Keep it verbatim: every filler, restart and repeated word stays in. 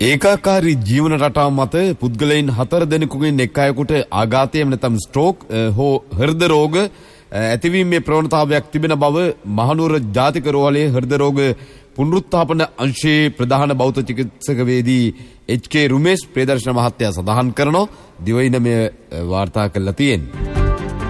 ඒකාකාරී ජීවන රටාව මත පුද්ගලයන් හතර දෙනෙකුගෙන් එක් අයෙකුට ආඝාතය නැත්නම් ස්ට්‍රෝක් හෝ හෘද රෝග ඇතිවීමේ ප්‍රවණතාවයක් තිබෙන බව මහනුවර ජාතික රෝහලේ හෘද රෝග පුනරුත්ථාපන අංශයේ ප්‍රධාන බෞද්ධ චිකිත්සකවේදී එච් කේ රුමේෂ් ප්‍රේදර්ශන මහත්තයා සඳහන් කරනවා. දිවයින මේ වාර්තා කළා තියෙන්නේ.